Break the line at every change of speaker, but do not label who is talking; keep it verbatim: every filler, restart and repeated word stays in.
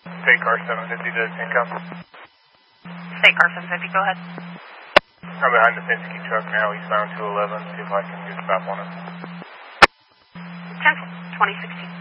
State car seven fifty to income.
State car seven fifty, go ahead.
I'm behind the Penske truck now, eastbound two eleven, see if I can get a stop on it.
ten twenty sixteen.